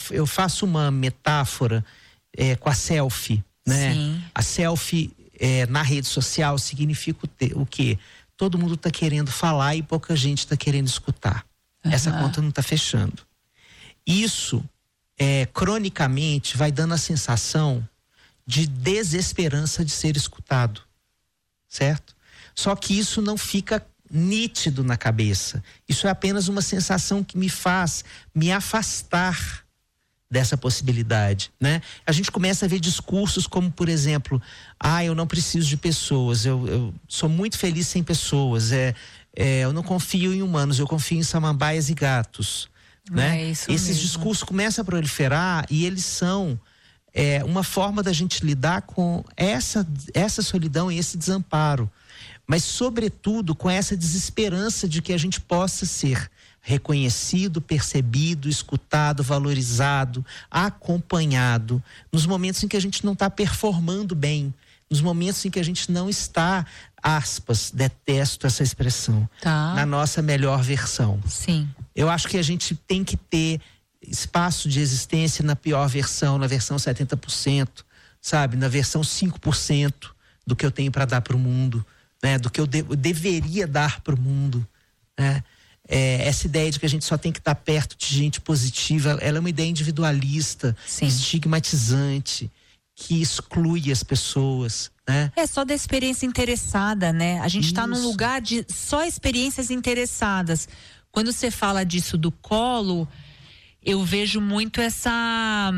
eu faço uma metáfora com a selfie, né? Sim. A selfie na rede social significa o quê? Todo mundo está querendo falar e pouca gente está querendo escutar. Essa conta não está fechando. Isso, cronicamente, vai dando a sensação de desesperança de ser escutado, certo? Só que isso não fica nítido na cabeça. Isso é apenas uma sensação que me faz me afastar dessa possibilidade, né? A gente começa a ver discursos como, por exemplo, eu não preciso de pessoas, eu sou muito feliz sem pessoas, eu não confio em humanos, eu confio em samambaias e gatos, né? Esses discursos começam a proliferar e eles são uma forma da gente lidar com essa solidão e esse desamparo, mas sobretudo com essa desesperança de que a gente possa ser reconhecido, percebido, escutado, valorizado, acompanhado, nos momentos em que a gente não está performando bem, nos momentos em que a gente não está, aspas, detesto essa expressão, na nossa melhor versão. Sim. Eu acho que a gente tem que ter espaço de existência na pior versão, na versão 70%, sabe? Na versão 5% do que eu tenho para dar para o mundo, né? Do que eu deveria dar para o mundo, né? Essa ideia de que a gente só tem que estar perto de gente positiva, ela é uma ideia individualista, estigmatizante, que exclui as pessoas, né? Só da experiência interessada, né? A gente está num lugar de só experiências interessadas. Quando você fala disso do colo, eu vejo muito essa...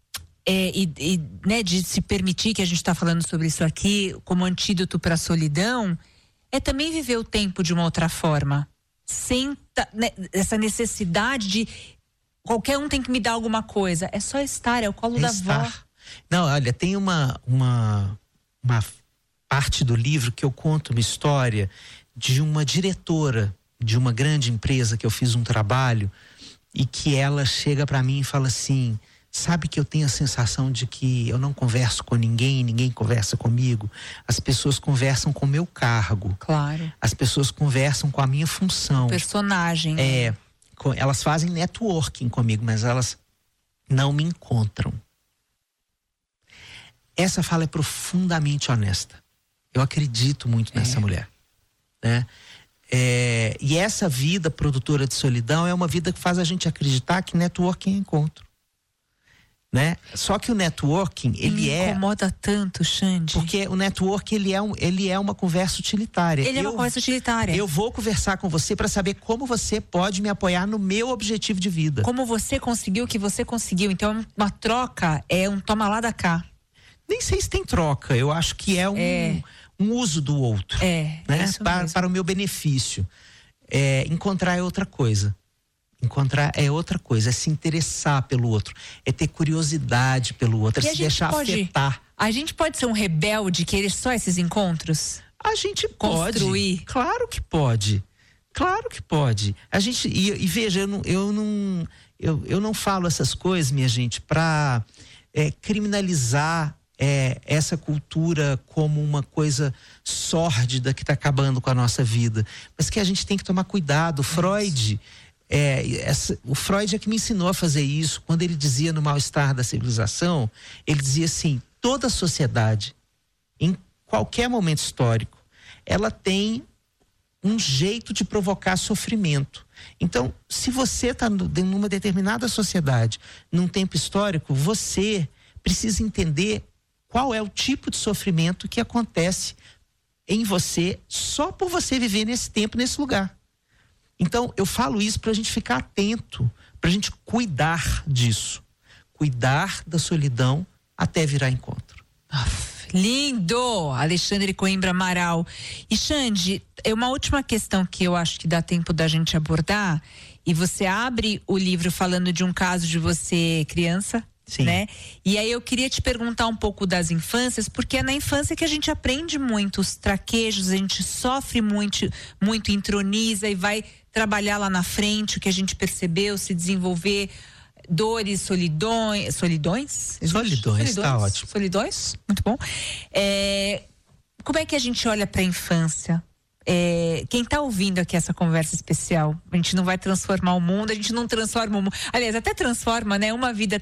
né, de se permitir, que a gente está falando sobre isso aqui, como antídoto para a solidão, também viver o tempo de uma outra forma. Sem essa necessidade de qualquer um tem que me dar alguma coisa. É só estar, é o colo da avó. Não, olha, tem uma parte do livro que eu conto uma história de uma diretora de uma grande empresa que eu fiz um trabalho e que ela chega para mim e fala assim: sabe que eu tenho a sensação de que eu não converso com ninguém, ninguém conversa comigo. As pessoas conversam com o meu cargo. Claro. As pessoas conversam com a minha função. Personagem. Elas fazem networking comigo, mas elas não me encontram. Essa fala é profundamente honesta. Eu acredito muito nessa mulher, né? E essa vida produtora de solidão é uma vida que faz a gente acreditar que networking é encontro, né? Só que o networking, ele me incomoda tanto, Xande. Porque o networking, ele é uma conversa utilitária. Ele é uma conversa utilitária. Eu vou conversar com você para saber como você pode me apoiar no meu objetivo de vida. Como você conseguiu o que você conseguiu. Então, uma troca é um toma lá da cá. Nem sei se tem troca. Eu acho que é um uso do outro, né? Para o meu benefício. Encontrar é outra coisa. Encontrar é outra coisa, é se interessar pelo outro, é ter curiosidade pelo outro, é se deixar afetar. A gente pode ser um rebelde e querer só esses encontros? A gente pode. Construir? Claro que pode. Claro que pode. A gente, e veja, eu não falo essas coisas, minha gente, para criminalizar essa cultura como uma coisa sórdida que está acabando com a nossa vida, mas que a gente tem que tomar cuidado. O Freud é que me ensinou a fazer isso. Quando ele dizia no Mal-Estar da Civilização, ele dizia assim: toda sociedade, em qualquer momento histórico, ela tem um jeito de provocar sofrimento. Então, se você está numa determinada sociedade, num tempo histórico, você precisa entender qual é o tipo de sofrimento que acontece em você só por você viver nesse tempo, nesse lugar. Então, eu falo isso para a gente ficar atento, para a gente cuidar disso. Cuidar da solidão até virar encontro. Lindo! Alexandre Coimbra Amaral. E Xande, uma última questão que eu acho que dá tempo da gente abordar, e você abre o livro falando de um caso de você criança, né? E aí eu queria te perguntar um pouco das infâncias, porque é na infância que a gente aprende muito os traquejos, a gente sofre muito, introniza e vai trabalhar lá na frente o que a gente percebeu, se desenvolver, dores, solidões, tá ótimo. Solidões, muito bom. Como é que a gente olha para a infância? Quem está ouvindo aqui essa conversa especial, a gente não vai transformar o mundo, a gente não transforma o mundo, aliás, até transforma, né? Uma vida